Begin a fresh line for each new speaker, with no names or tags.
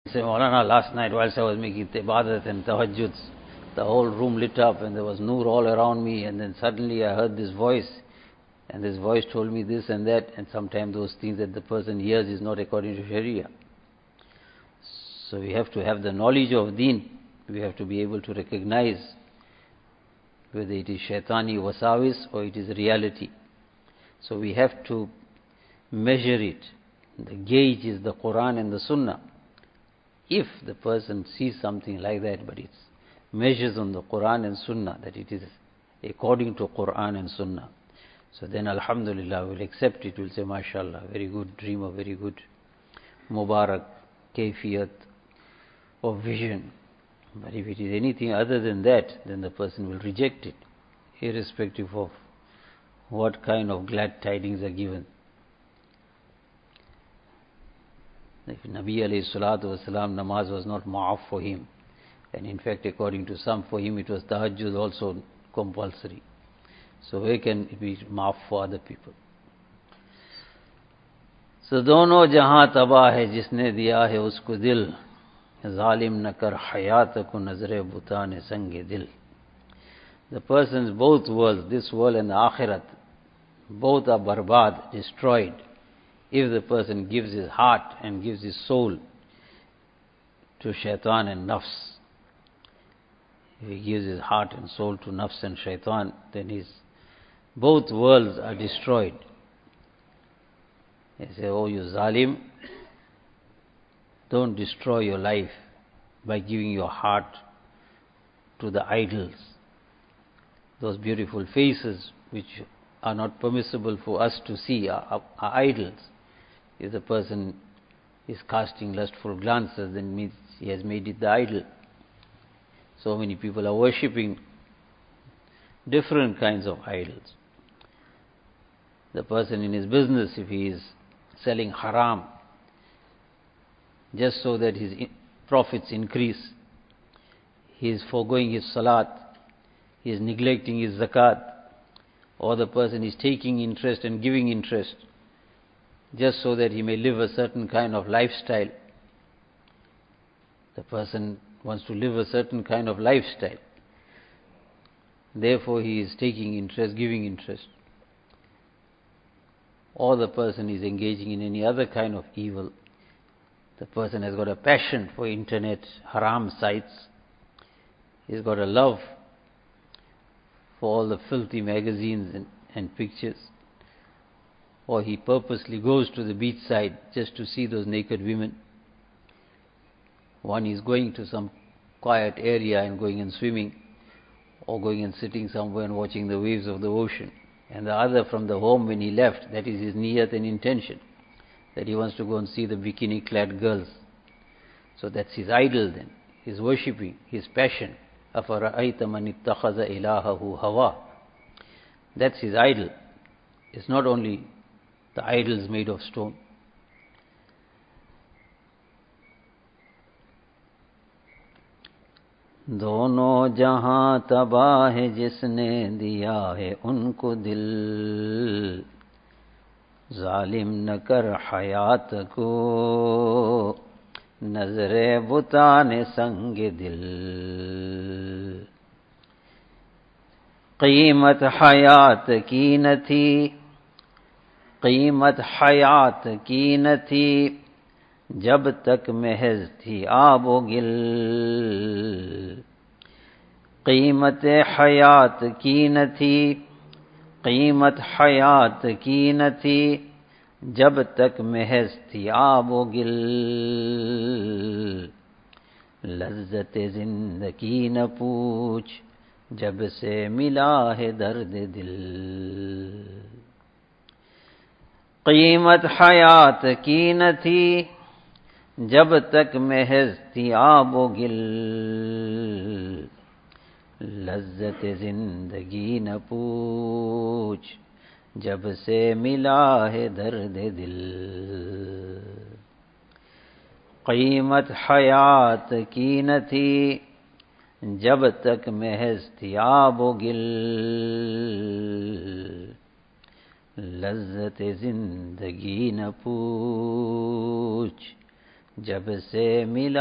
Say, Maulana, last night whilst I was making ibadat and tahajjuds, the whole room lit up and there was noor all around me, and then suddenly I heard this voice, and this voice told me this and that, and sometimes those things that the person hears is not according to Sharia. So we have to have the knowledge of deen. We have to be able to recognize whether it is shaitani wasawis or it is reality. So we have to measure it. The gauge is the Quran and the Sunnah. If the person sees something like that, but it measures on the Quran and Sunnah, that it is according to Quran and Sunnah, so then Alhamdulillah, we'll accept it. We'll say, MashaAllah, very good dream, or very good Mubarak, Kayfiyat, or vision. But if it is anything other than that, then the person will reject it, irrespective of what kind of glad tidings are given. If Nabi alayhi salatu wasalam, namaz was not ma'af for him, and in fact according to some, for him it was tahajjud also compulsory. So where can it be ma'af for other people? So dono jahan tabah hai jisne diya hai usko dil, zalim na kar hayat ko nazre butane sange dil. The person's both worlds, this world and the akhirat, both are barbad, destroyed, if the person gives his heart and gives his soul to shaitan and nafs. If he gives his heart and soul to nafs and shaitan, then both worlds are destroyed. They say, oh, you zalim, don't destroy your life by giving your heart to the idols, those beautiful faces which are not permissible for us to see, are idols. If the person is casting lustful glances, then means he has made it the idol. So many people are worshipping different kinds of idols. The person in his business, if he is selling haram, just so that his profits increase, he is foregoing his salat, he is neglecting his zakat, or the person is taking interest and giving interest, just so that he may live a certain kind of lifestyle. The person wants to live a certain kind of lifestyle. Therefore he is taking interest, giving interest. Or the person is engaging in any other kind of evil. The person has got a passion for internet, haram sites. He's got a love for all the filthy magazines and pictures. Or he purposely goes to the beach side just to see those naked women. One is going to some quiet area and going and swimming, or going and sitting somewhere and watching the waves of the ocean. And the other, from the home when he left, that is his niyat and intention, that he wants to go and see the bikini-clad girls. So that's his idol then. He's worshipping, his passion. أَفَرَأَيْتَ مَنِ اتَّخَذَ إِلَهَهُ هَوَى. That's his idol. It's not only the idols made of stone. दोनों जहां तबाह है जिसने दिया है उनको दिल, जालिम न कर हयात को नजरे बुताने संग दिल. कीमत हयात की न थी, कीमत हयात की न थी, जब तक महज थी आबो गिल. कीमत हयात की न थी, कीमत हयात की न थी, जब तक महज थी आबो गिल. लज्जत जिंदगी न पूछ, जब से मिला है दर्द दिल. कीमत हयात की न थी, जब तक महज थी आबो गिल. लज्जत जिंदगी न पूछ, जब से मिला है दर्द दिल. कीमत हयात की न थी, जब तक महज थी आबो गिल. लज्जत जिंदगी न पूछ, जब से मिला